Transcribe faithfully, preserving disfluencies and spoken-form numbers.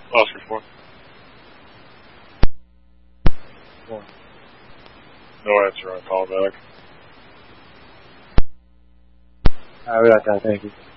Oscar four. Four. No answer. I call back. Alright, we got that. Thank you.